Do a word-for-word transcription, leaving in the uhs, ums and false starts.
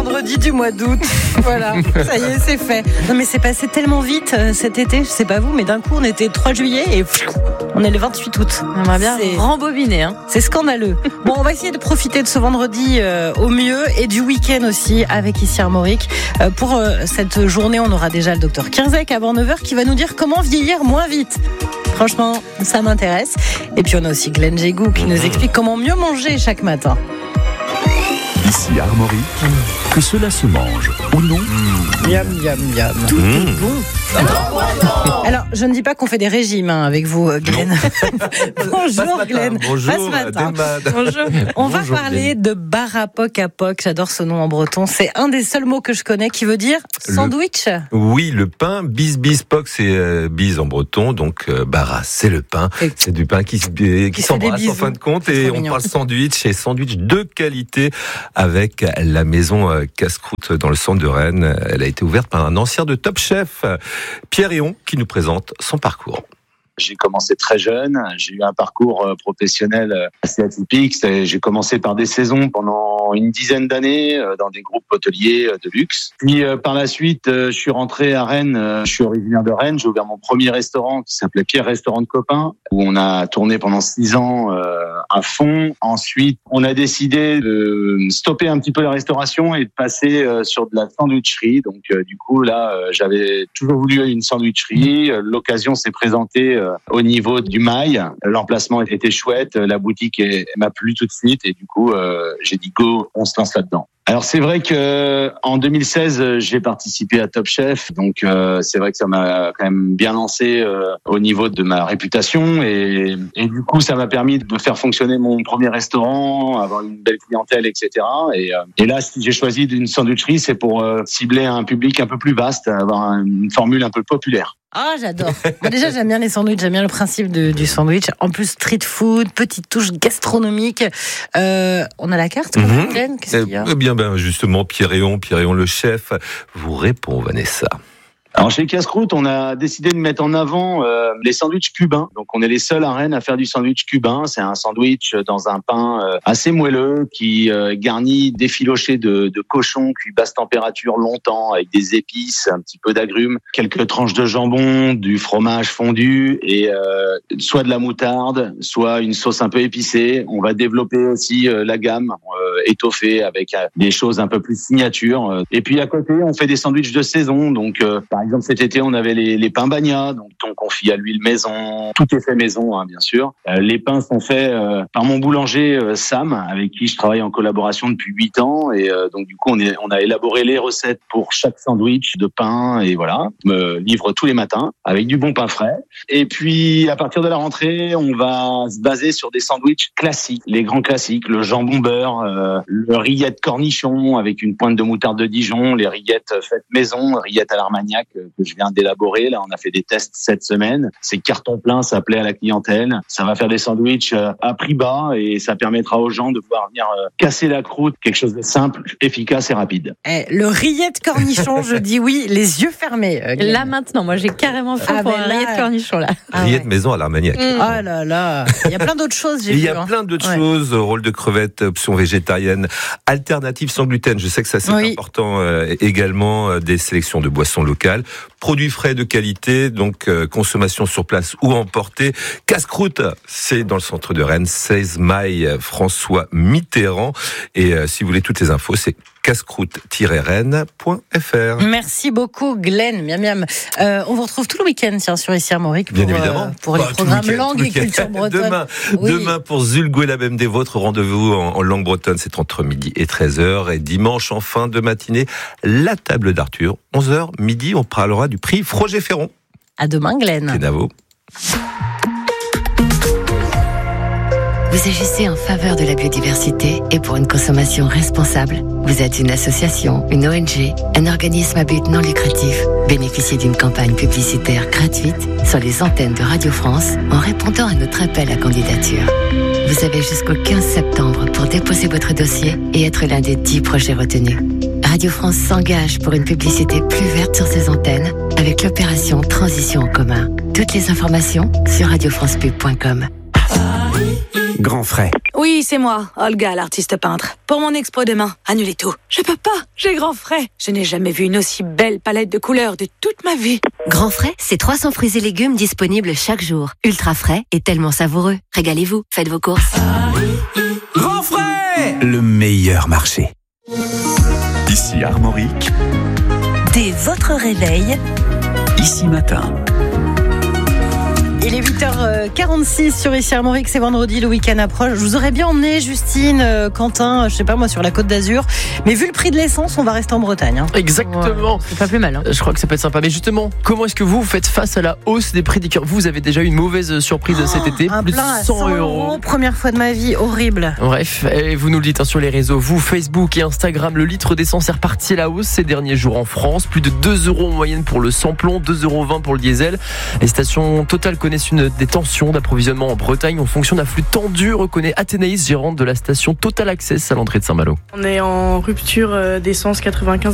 vendredi du mois d'août. Voilà, ça y est, c'est fait. Non mais c'est passé tellement vite euh, cet été, je sais pas vous, mais d'un coup on était trois juillet et pff, on est le vingt-huit août. On va bien c'est... rembobiner. Hein. C'est scandaleux. Bon, on va essayer de profiter de ce vendredi euh, au mieux et du week-end aussi avec ici Armorique. Euh, pour euh, cette journée, on aura déjà le docteur Kirzek avant neuf heures qui va nous dire comment vieillir moins vite. Franchement, ça m'intéresse. Et puis on a aussi Glenn Jégou qui nous explique comment mieux manger chaque matin. Ici Armorique, que cela se mange ou non. Mmh. Yam, yam, yam. Tout mmh. est bon. Alors, je ne dis pas qu'on fait des régimes hein, avec vous, Glenn. Bonjour, Glenn. Bonjour, matin. Bonjour. On va Bonjour, parler Glenn. de bar à poc à poc. J'adore ce nom en breton. C'est un des seuls mots que je connais qui veut dire sandwich. Le... Oui, le pain. Bis, bis, poc, c'est euh, bis en breton. Donc, euh, bara, c'est le pain. Et c'est du pain qui, qui, qui s'embrasse en fin de compte. Et on parle sandwich. Et sandwich de qualité avec la maison euh, Casse-Croûte dans le centre de Rennes. Elle a été ouverte par un ancien de Top Chef, Pierre Héon, qui nous présente son parcours. J'ai commencé très jeune, j'ai eu un parcours professionnel assez atypique. J'ai commencé par des saisons pendant une dizaine d'années dans des groupes hôteliers de luxe. Puis par la suite, je suis rentré à Rennes, je suis originaire de Rennes, j'ai ouvert mon premier restaurant qui s'appelait Pierre Restaurant de Copains, où on a tourné pendant six ans à fond. Ensuite, on a décidé de stopper un petit peu la restauration et de passer sur de la sandwicherie. Donc du coup, là, j'avais toujours voulu une sandwicherie. L'occasion s'est présentée au niveau du mail, l'emplacement était chouette, la boutique est, m'a plu tout de suite et du coup euh, j'ai dit go, on se lance là-dedans. Alors c'est vrai que en deux mille seize j'ai participé à Top Chef, donc euh, c'est vrai que ça m'a quand même bien lancé euh, au niveau de ma réputation et, et du coup ça m'a permis de faire fonctionner mon premier restaurant, avoir une belle clientèle, et cetera. Et, euh, et là si j'ai choisi une sandwicherie, c'est pour euh, cibler un public un peu plus vaste, avoir une formule un peu populaire. Ah, j'adore. Bah déjà, j'aime bien les sandwichs, j'aime bien le principe de, du sandwich. En plus, street food, petite touche gastronomique. Euh, on a la carte, mmh. Glenn, qu'est-ce qu'il y a ? Eh bien, ben, justement, Pierre Héon, Pierre Héon, le chef, vous répond, Vanessa. Alors chez Casse-Croûte, on a décidé de mettre en avant euh, les sandwichs cubains. Donc on est les seuls à Rennes à faire du sandwich cubain. C'est un sandwich dans un pain euh, assez moelleux qui euh, garni d'effilochés de, de cochon cuit basse température longtemps avec des épices, un petit peu d'agrumes, quelques tranches de jambon, du fromage fondu et euh, soit de la moutarde, soit une sauce un peu épicée. On va développer aussi euh, la gamme euh, étoffée avec euh, des choses un peu plus signature. Et puis à côté, on fait des sandwichs de saison. Donc euh, par exemple, cet été, on avait les, les pains bagnas, donc on confie à l'huile maison. Tout est fait maison, hein, bien sûr. Euh, les pains sont faits euh, par mon boulanger euh, Sam, avec qui je travaille en collaboration depuis huit ans. Et euh, donc, du coup, on, est, on a élaboré les recettes pour chaque sandwich de pain. Et voilà, je me livre tous les matins avec du bon pain frais. Et puis, à partir de la rentrée, on va se baser sur des sandwichs classiques, les grands classiques, le jambon beurre, euh, le rillette cornichon avec une pointe de moutarde de Dijon, les rillettes faites maison, rillettes à l'Armagnac que je viens d'élaborer. Là, on a fait des tests cette semaine. C'est carton plein, ça plaît à la clientèle. Ça va faire des sandwichs à prix bas et ça permettra aux gens de pouvoir venir casser la croûte. Quelque chose de simple, efficace et rapide. Eh, le rillette cornichon, je dis oui, les yeux fermés. Euh, là maintenant, moi j'ai carrément fait ah pour ben un là, rillette cornichon là. Ah rillette ouais. maison à l'Armagnac. Mmh. Oh là là, il y a plein d'autres choses. J'ai Il vu, y a hein. plein d'autres ouais. choses. Rôle de crevettes, option végétarienne, alternative sans gluten. Je sais que ça c'est oui. important. Euh, également euh, des sélections de boissons locales, produits frais de qualité, donc euh, consommation sur place ou emportée. Casse-Croûte, c'est dans le centre de Rennes, seize maille François Mitterrand. Et euh, si vous voulez toutes les infos, c'est casse-croûte tiret rennes point f r. Merci beaucoup Glenn, miam miam. Euh, on vous retrouve tout le week-end tiens, sur ici Armorique pour, Bien évidemment. Euh, pour bah, les programmes langue et culture bretonne. Demain, oui. demain pour Zulgo et la même des vôtres, rendez-vous en, en langue bretonne, c'est entre midi et treize heures. Et dimanche, en fin de matinée, la table d'Arthur, onze heures, midi, on parlera du prix Froger Ferron. À demain Glenn. Kenavo. Vous agissez en faveur de la biodiversité et pour une consommation responsable. Vous êtes une association, une O N G, un organisme à but non lucratif. Bénéficiez d'une campagne publicitaire gratuite sur les antennes de Radio France en répondant à notre appel à candidature. Vous avez jusqu'au quinze septembre pour déposer votre dossier et être l'un des dix projets retenus. Radio France s'engage pour une publicité plus verte sur ses antennes avec l'opération Transition en commun. Toutes les informations sur radio france pub point com. Grand Frais. Oui, c'est moi, Olga, l'artiste peintre. Pour mon expo demain, annulez tout. Je peux pas, j'ai Grand Frais. Je n'ai jamais vu une aussi belle palette de couleurs de toute ma vie. Grand Frais, c'est trois cents fruits et légumes disponibles chaque jour. Ultra frais et tellement savoureux. Régalez-vous, faites vos courses. Grand Frais, le meilleur marché. Ici Armorique, Dès votre réveil, ici matin. Il est huit heures quarante-six sur Ici Armorique, c'est vendredi, le week-end approche. Je vous aurais bien emmené Justine, euh, Quentin, je sais pas moi, sur la Côte d'Azur. Mais vu le prix de l'essence, on va rester en Bretagne. Hein. Exactement. Ouais, c'est pas plus mal. Hein. Je crois que ça peut être sympa. Mais justement, comment est-ce que vous faites face à la hausse des prix des cœurs ? Vous avez déjà eu une mauvaise surprise Oh, cet été, un plus de plein à cent euros. Première fois de ma vie, horrible. Bref, et vous nous le dites hein, sur les réseaux, vous, Facebook et Instagram, le litre d'essence est reparti à la hausse ces derniers jours en France. Plus de deux euros en moyenne pour le sans-plomb, deux euros vingt pour le diesel. Les stations Total connaissent une des tensions d'approvisionnement en Bretagne. On fonctionne à flux tendu, reconnaît Athénaïs, gérante de la station Total Access à l'entrée de Saint-Malo. On est en rupture d'essence quatre-vingt-quinze